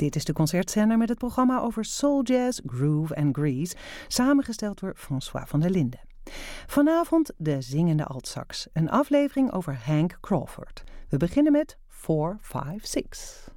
Dit is de concertzender met het programma over soul jazz, groove en grease, samengesteld door François van der Linden. Vanavond de zingende altsax, een aflevering over Hank Crawford. We beginnen met 4, 5, 6.